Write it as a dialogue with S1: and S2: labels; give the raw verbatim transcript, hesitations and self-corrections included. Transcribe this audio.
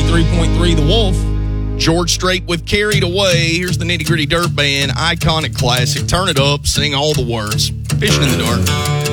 S1: ninety-three point three The Wolf. George Strait with Carried Away. Here's the Nitty Gritty Dirt Band. Iconic classic. Turn it up. Sing all the words. Fishing in the Dark.